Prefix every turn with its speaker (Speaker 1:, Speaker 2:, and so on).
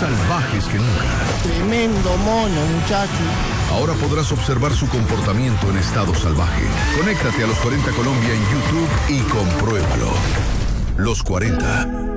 Speaker 1: salvajes que nunca.
Speaker 2: Tremendo mono, muchacho.
Speaker 1: Ahora podrás observar su comportamiento en estado salvaje. Conéctate a Los 40 Colombia en YouTube y compruébalo. Los 40.